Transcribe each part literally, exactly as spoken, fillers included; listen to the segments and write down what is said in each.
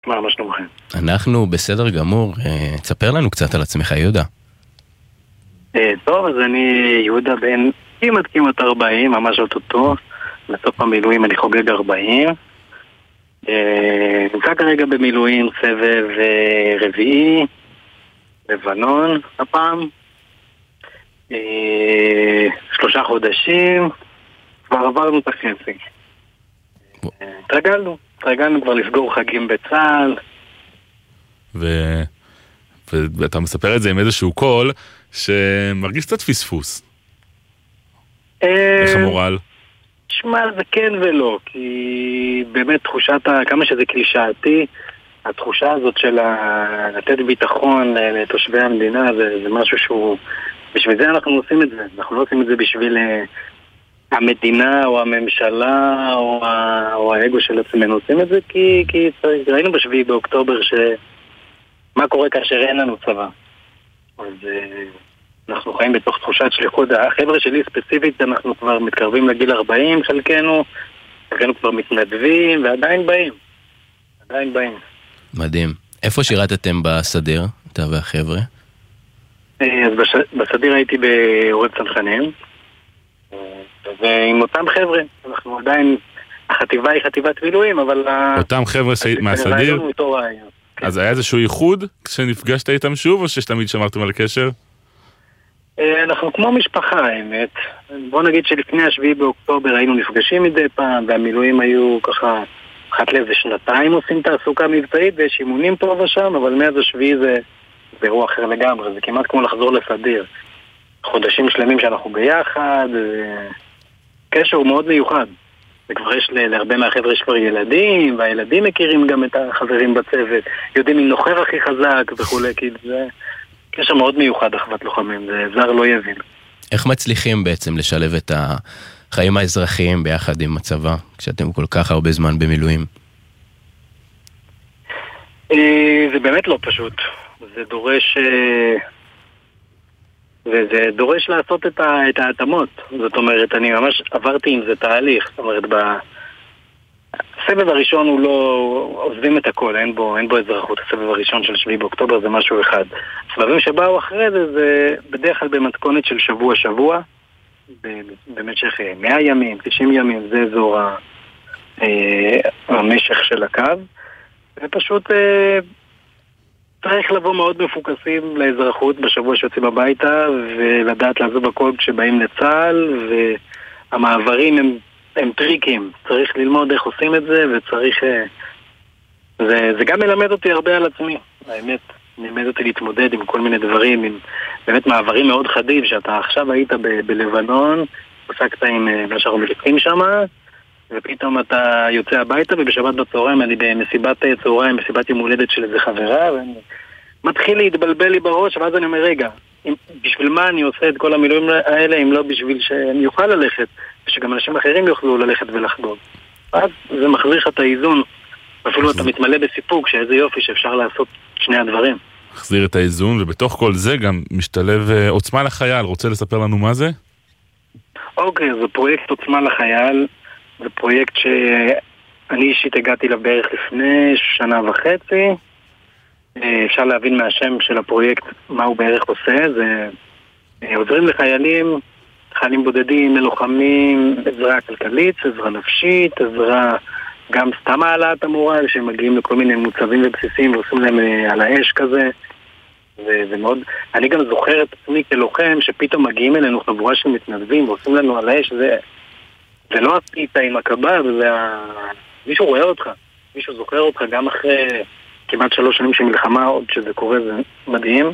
מה, מה שלומכם? אנחנו בסדר גמור. תספר לנו קצת על עצמך, יהודה. טוב, אז אני יהודה בן כמעט כמעט ארבעים, ממש אוטוטו. בסוף המילואים אני חוגג ארבעים. נמצא כרגע במילואים סבב רביעי, לבנון הפעם. שלושה חודשים, כבר עברנו את החצי. התרגלנו, התרגלנו כבר לסגור חגים בצה"ל. ו... ואתה מספר את זה עם איזשהו קול שמרגיש קצת פספוס. איך המורל? שמע, זה כן ולא, כי באמת תחושת, כמה שזה קלישאתי, התחושה הזאת של לתת ביטחון לתושבי המדינה, זה, זה משהו שהוא, בשביל זה אנחנו עושים את זה. אנחנו לא עושים את זה בשביל המדינה או הממשלה או, או האגו של עצמנו. עושים את זה כי, כי ראינו בשביעי באוקטובר ש... מה קורה כאשר אין לנו צבא. אז אנחנו חיים בתוך תחושת שליחות. החבר'ה שלי ספציפית, אנחנו כבר מתקרבים לגיל ארבעים, חלקנו, חלקנו כבר מתנדבים, ועדיין באים. עדיין באים. מדהים. איפה שירתתם בסדיר, אתה והחבר'ה? אז בש... בסדיר הייתי באורד צנחנים, ועם אותם חבר'ה. אנחנו עדיין, החטיבה היא חטיבת מילואים, אבל... אותם חבר'ה ש... מהסדיר? אז היה איזשהו ייחוד כשנפגשת איתם שוב, או שתמיד שמרתם על הקשר? אנחנו כמו משפחה, האמת. בוא נגיד שלפני השביעי באוקטובר היינו נפגשים מדי פעם, והמילואים היו ככה, אחת לאיזה שנתיים עושים תעסוקה מבצעית, ויש אימונים פה ושם, אבל מאז השביעי זה אירוע אחר לגמרי, זה כמעט כמו לחזור לסדיר. חודשים שלמים שאנחנו ביחד, קשר הוא מאוד מיוחד. וכבר יש להרבה מהחבר'ה יש כבר ילדים, והילדים מכירים גם את החברים בצוות, יודעים מי נוחר הכי חזק וכולי, כי זה קשר מאוד מיוחד, אחוות לוחמים, זה זר לא יבין. איך מצליחים בעצם לשלב את החיים האזרחיים ביחד עם הצבא, כשאתם כל כך הרבה זמן במילואים? זה באמת לא פשוט. זה דורש... וזה דורש לעשות את, ה, את ההתאמות. זאת אומרת, אני ממש עברתי עם זה תהליך. זאת אומרת, בסבב הראשון הוא לא... עוזבים את הכל, אין בו, אין בו אזרחות. הסבב הראשון של שביעי באוקטובר זה משהו אחד. הסבבים שבאו אחרי זה, זה בדרך כלל במתכונת של שבוע-שבוע, במשך מאה ימים, תשעים ימים, זה אזור המשך של הקו. ופשוט... צריך לבוא מאוד מפוקסים לאזרחות בשבוע שיוצאים הביתה ולדעת לעזוב הכל כשבאים לצה"ל, והמעברים הם, הם טריקים, צריך ללמוד איך עושים את זה, וצריך... זה, זה גם מלמד אותי הרבה על עצמי, האמת, מלמד אותי להתמודד עם כל מיני דברים, עם באמת מעברים מאוד חדים, שאתה עכשיו היית ב- בלבנון, עסקת עם מה שאנחנו מלכים שם, ופתאום אתה יוצא הביתה, ובשבת בצהריים אני במסיבת צהריים, מסיבת יום הולדת של איזה חברה, ואני מתחיל להתבלבל לי בראש, ואז אני אומר, רגע, בשביל מה אני עושה את כל המילואים האלה, אם לא בשביל שאני אוכל ללכת, ושגם אנשים אחרים יוכלו ללכת ולחגוג. אז זה מחזיר לך את האיזון, אפילו אתה מתמלא בסיפוק, שאיזה יופי שאפשר לעשות שני הדברים. מחזיר את האיזון, ובתוך כל זה גם משתלב עוצמה לחייל. רוצה לספר לנו מה זה? אוקיי, זה פרויקט עוצמה לחייל, זה פרויקט שאני אישית הגעתי לה בערך לפני שנה וחצי. אפשר להבין מהשם של הפרויקט מה הוא בערך עושה. זה עוזרים לחיילים, חיילים בודדים, ללוחמים, עזרה כלכלית, עזרה נפשית, עזרה גם סתם העלאת המורל, שהם מגיעים לכל מיני מוצבים ובסיסים ועושים להם על האש כזה. וזה מאוד... אני גם זוכר את עצמי כלוחם שפתאום מגיעים אלינו חבורה של מתנדבים ועושים לנו על האש. זה... זה לא הפיתה עם הקב"א, וזה ה... מישהו רואה אותך, מישהו זוכר אותך גם אחרי כמעט שלוש שנים של מלחמה, עוד שזה קורה, זה מדהים.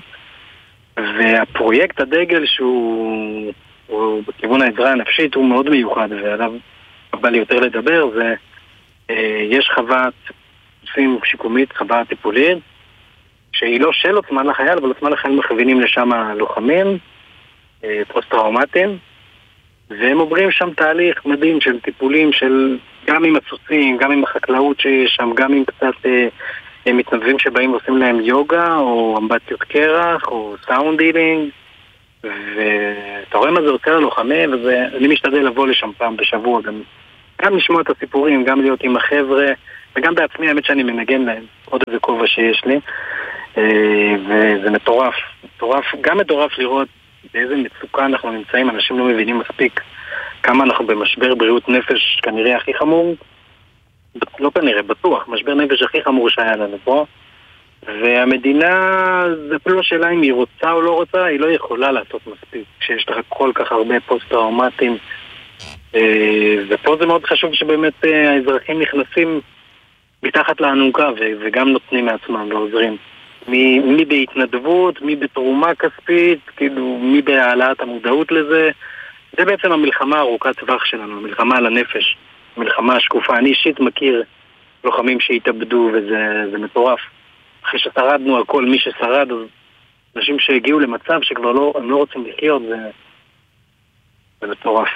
והפרויקט הדגל שהוא הוא בכיוון העזרה הנפשית הוא מאוד מיוחד, ועליו בא לי יותר לדבר. זה יש חווה עושים שיקומית, חווה טיפולית, שהיא לא של עוצמה לחייל, אבל עוצמה לחייל מכווינים לשם לוחמים פוסט-טראומטיים, והם עוברים שם תהליך מדהים של טיפולים, של גם עם הצוצים, גם עם החקלאות שיש שם, גם עם קצת אה, מתנדבים שבאים ועושים להם יוגה, או אמבטיות קרח, או סאונד הילינג, ואתה רואה מה זה עושה ללוחמים, ואני משתדל לבוא לשם פעם בשבוע גם גם לשמוע את הסיפורים, גם להיות עם החבר'ה, וגם בעצמי האמת שאני מנגן להם, עוד איזה כובע שיש לי, וזה מטורף, מטורף, גם מטורף לראות באיזה מצוקה אנחנו נמצאים, אנשים לא מבינים מספיק כמה אנחנו במשבר בריאות נפש כנראה הכי חמור, לא כנראה, בטוח, משבר נפש הכי חמור שהיה לנו פה, והמדינה, זה לא שאלה אם היא רוצה או לא רוצה, היא לא יכולה לעשות מספיק, כשיש לך כל כך הרבה פוסט-טראומטיים, ופה זה מאוד חשוב שבאמת האזרחים נכנסים מתחת לאנוגה וגם נותנים מעצמם ועוזרים. מי, מי בהתנדבות, מי בתרומה כספית, כאילו, מי בהעלאת המודעות לזה. זה בעצם המלחמה הארוכת טווח שלנו, המלחמה על הנפש, המלחמה השקופה. אני אישית מכיר לוחמים שהתאבדו וזה מטורף. אחרי ששרדנו הכל, מי ששרד, אז אנשים שהגיעו למצב שכבר לא, הם לא רוצים לחיות, זה, זה מטורף.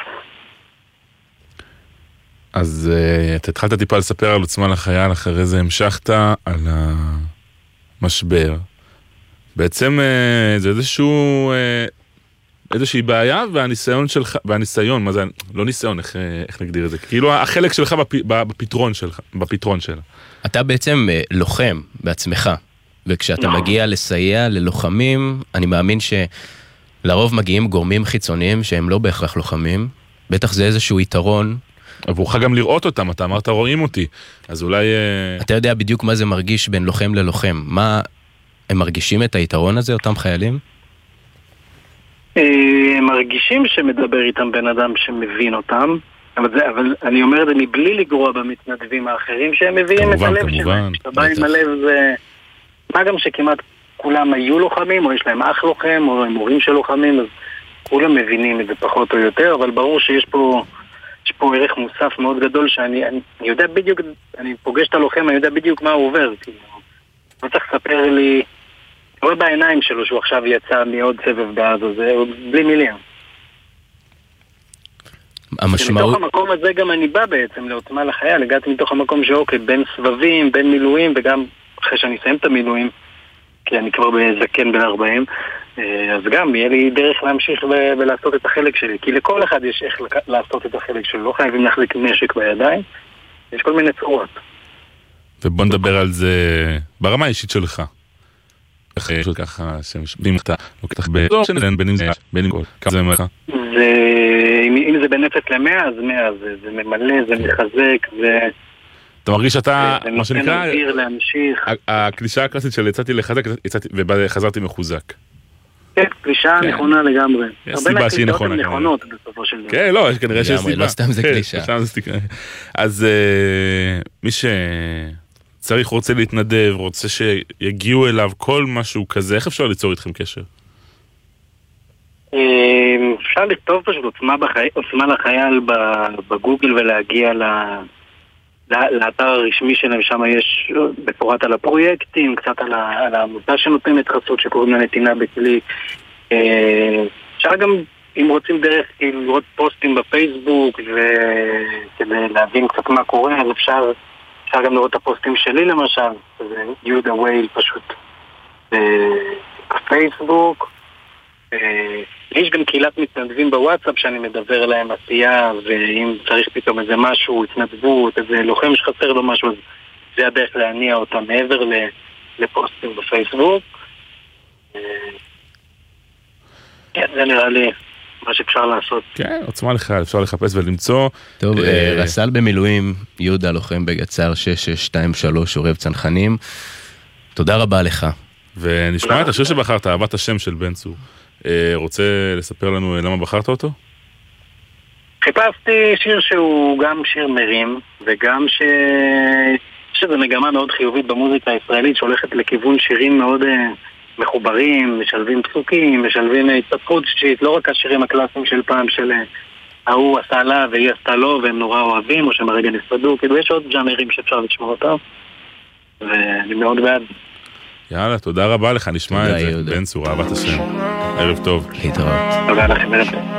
אז uh, אתה התחלת טיפה לספר על עוצמה לחייל, אחרי זה המשכת על המשבר. בעצם uh, זה איזשהו, uh, איזושהי בעיה, והניסיון שלך, והניסיון, מה זה, לא ניסיון, איך, איך נגדיר את זה? כאילו החלק שלך בפ, בפתרון שלך, בפתרון שלה. אתה בעצם uh, לוחם בעצמך, וכשאתה no. מגיע לסייע ללוחמים, אני מאמין שלרוב מגיעים גורמים חיצוניים שהם לא בהכרח לוחמים, בטח זה איזשהו יתרון, עבורך גם לראות אותם, אתה אמרת רואים אותי, אז אולי... אתה יודע בדיוק מה זה מרגיש בין לוחם ללוחם, מה, הם מרגישים את היתרון הזה, אותם חיילים? הם מרגישים שמדבר איתם בן אדם שמבין אותם, אבל, זה, אבל אני אומר את זה מבלי לגרוע במתנדבים האחרים, שהם מביאים כמובן, את הלב כמובן, שלהם, כשאתה בא עם הלב זה... מה גם שכמעט כולם היו לוחמים, או יש להם אח לוחם, או הם הורים של לוחמים, אז כולם מבינים את זה פחות או יותר, אבל ברור שיש פה... יש פה ערך מוסף מאוד גדול שאני אני, אני יודע בדיוק, אני פוגש את הלוחם, אני יודע בדיוק מה הוא עובר. כאילו. לא צריך לספר לי, אני רואה בעיניים שלו שהוא עכשיו יצא מעוד סבב בעזה, זה בלי מילים. המשמעות... מתוך המקום הזה גם אני בא בעצם לעוצמה לחייל, הגעתי מתוך המקום שאוקיי, בין סבבים, בין מילואים, וגם אחרי שאני אסיים את המילואים, כי אני כבר בזקן בין ארבעים, אז גם יהיה לי דרך להמשיך ו- ולעשות את החלק שלי, כי לכל אחד יש איך לעשות את החלק שלו, לא חייבים להחזיק נשק בידיים, יש כל מיני צורות. ובוא נדבר על זה ברמה האישית שלך. איך של ככה, שמשבים אתה, לוקח בין בין אם זה, בין אם כמה זה ממך? אם זה בין אפס למאה, אז מאה, זה ממלא, זה מחזק, זה... אתה מרגיש שאתה, מה שנקרא, הקלישה הקלאסית של יצאתי לחזק וחזרתי מחוזק. כן, קלישה נכונה לגמרי. יש סיבה שהיא נכונה. הרבה מהקלישות הן נכונות בסופו של דבר. כן, לא, כנראה שיש סיבה. לא סתם זה קלישה. אז מי שצריך רוצה להתנדב, רוצה שיגיעו אליו כל משהו כזה, איך אפשר ליצור איתכם קשר? אפשר לכתוב פשוט עוצמה לחייל בגוגל ולהגיע ל... לאתר הרשמי שלהם, שם יש בפורט על הפרויקטים, קצת על, על העמותה שנותנת חסות שקוראים לה נתינה בקליק. אפשר גם, אם רוצים דרך, כאילו, לראות פוסטים בפייסבוק וכדי להבין קצת מה קורה, אז אפשר, אפשר גם לראות את הפוסטים שלי למשל, זה יהודה וייל פשוט בפייסבוק. יש גם קהילת מתנדבים בוואטסאפ שאני מדבר להם עשייה, ואם צריך פתאום איזה משהו, התנדבות, איזה לוחם שחסר לו משהו, אז זה הדרך להניע אותם מעבר לפוסטים בפייסבוק. כן, זה נראה לי מה שאפשר לעשות. כן, עוצמה לך, אפשר לחפש ולמצוא. טוב, רס"ל במילואים, יהודה לוחם בגצ"ר שש שש שתיים שלוש, עורב צנחנים. תודה רבה לך. ונשמע את השיר שבחרת, אהבת השם של בן צור. רוצה לספר לנו למה בחרת אותו? חיפשתי שיר שהוא גם שיר מרים, וגם ש... שזה מגמה מאוד חיובית במוזיקה הישראלית, שהולכת לכיוון שירים מאוד מחוברים, משלבים פסוקים, משלבים התפתחות שיט, לא רק השירים הקלאסיים של פעם של ההוא עשה לה והיא עשתה לו והם נורא אוהבים, או שהם הרגע נפרדו, כאילו יש עוד ג'אמרים שאפשר לשמוע אותם, ואני מאוד בעד. יאללה, תודה רבה לך, נשמע את זה. בן צור, אהבת השם. ערב טוב. להתראות. תודה לכם, ערב טוב.